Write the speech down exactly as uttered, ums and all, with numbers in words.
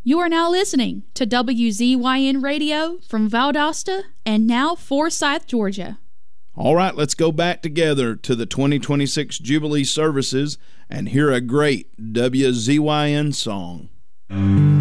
You are now listening to W Z Y N Radio from Valdosta and now Forsyth, Georgia. All right, let's go back together to the twenty twenty-six Jubilee services and hear a great W Z Y N song.